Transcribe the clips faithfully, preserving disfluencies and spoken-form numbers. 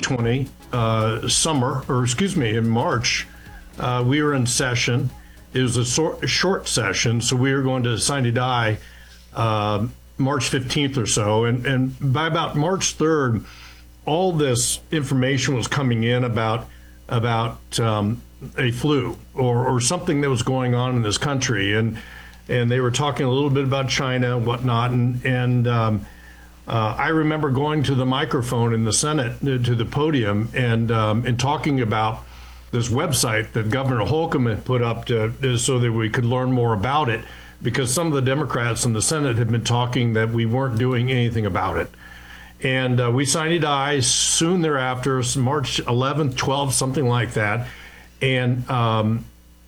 twenty uh, summer, or excuse me, in March, uh, we were in session. It was a, sor- a short session, so we were going to sine die uh, March fifteenth or so. And, and by about March third, all this information was coming in about about um, a flu or, or something that was going on in this country. And and they were talking a little bit about China and whatnot. And, and um, uh, I remember going to the microphone in the Senate, to the podium, and um, and talking about this website that Governor Holcomb had put up to, so that we could learn more about it, because some of the Democrats in the Senate had been talking that we weren't doing anything about it. And uh, we sine die soon thereafter, March eleventh, twelfth, something like that. And um,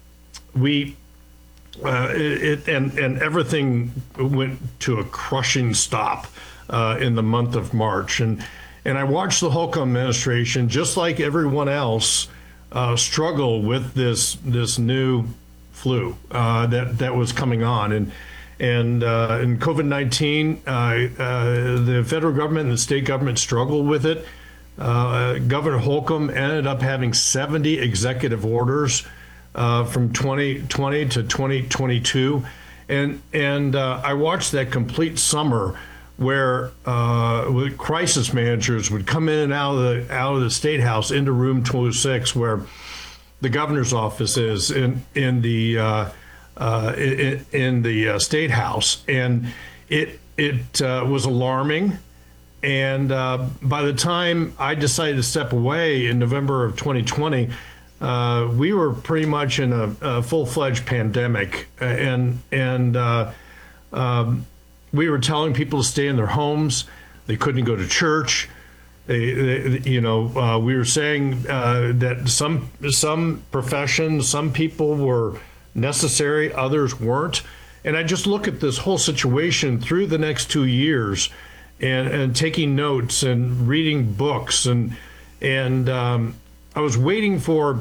we, uh, it, and, and everything went to a crushing stop uh, in the month of March. And, and I watched the Holcomb administration, just like everyone else, Uh, struggle with this this new flu uh, that that was coming on, and and uh, and COVID nineteen, uh, uh, the federal government and the state government struggled with it. Uh, Governor Holcomb ended up having seventy executive orders uh, from twenty twenty to twenty twenty-two, and and uh, I watched that complete summer where uh, crisis managers would come in and out of the out of the State House into room two oh six, where the governor's office is in in the uh, uh, in, in the uh, State House, and it it uh, was alarming. And uh, by the time I decided to step away in November of twenty twenty, uh, we were pretty much in a, a full-fledged pandemic, and and uh, um, we were telling people to stay in their homes. They couldn't go to church. They, they you know, uh, we were saying uh, that some some professions, some people were necessary, others weren't. And I just look at this whole situation through the next two years, and, and taking notes and reading books, and and um, I was waiting for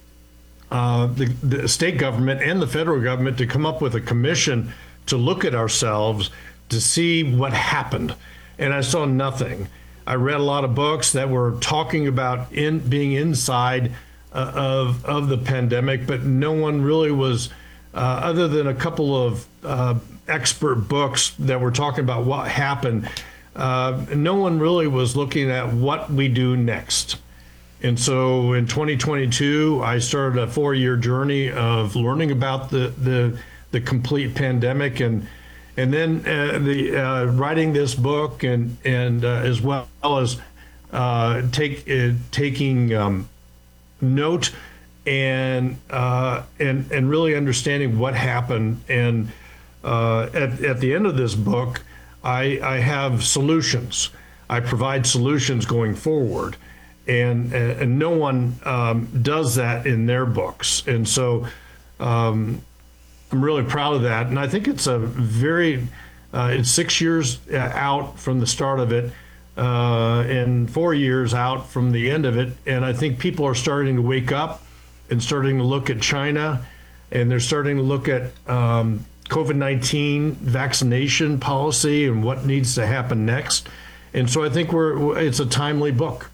uh, the, the state government and the federal government to come up with a commission to look at ourselves, to see what happened, and I saw nothing. I read a lot of books that were talking about in being inside uh, of of the pandemic, but no one really was, uh, other than a couple of uh, expert books that were talking about what happened. Uh, no one really was looking at what we do next. And so in twenty twenty-two, I started a four-year journey of learning about the the, the complete pandemic, and and then uh, the uh, writing this book, and and uh, as well as uh, take uh, taking um, note and uh, and and really understanding what happened. And uh, at at the end of this book, I, I have solutions. I provide solutions going forward, and and no one um, does that in their books. And so um, I'm really proud of that. And I think it's a very, uh, it's six years out from the start of it, uh, and four years out from the end of it. And I think people are starting to wake up and starting to look at China, and they're starting to look at um, COVID nineteen vaccination policy and what needs to happen next. And so I think we're it's a timely book.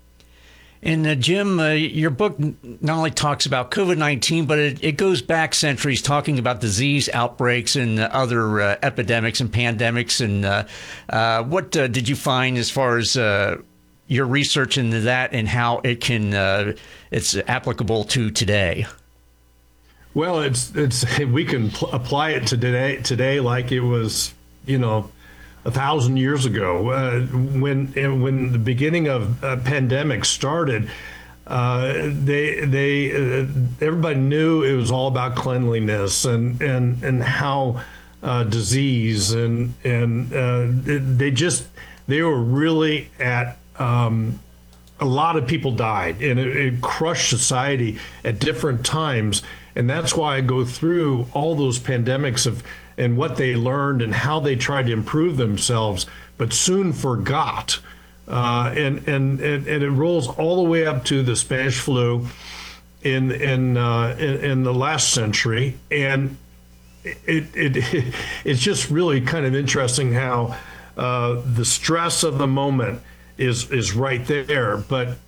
And uh, Jim, uh, your book not only talks about COVID nineteen, but it, it goes back centuries, talking about disease outbreaks and uh, other uh, epidemics and pandemics. And uh, uh, what uh, did you find as far as uh, your research into that, and how it can uh, it's applicable to today? Well, it's it's we can pl- apply it to today today like it was, you know, a thousand years ago. Uh, when when the beginning of uh, pandemic started, uh, they they uh, everybody knew it was all about cleanliness and and and how uh, disease and and uh, they just they were really at. Um, a lot of people died, and it, it crushed society at different times. And that's why I go through all those pandemics of and what they learned and how they tried to improve themselves, but soon forgot. Uh, and, and, and, and it rolls all the way up to the Spanish flu in in uh, in, in the last century. And it, it it's just really kind of interesting how uh, the stress of the moment is is right there, but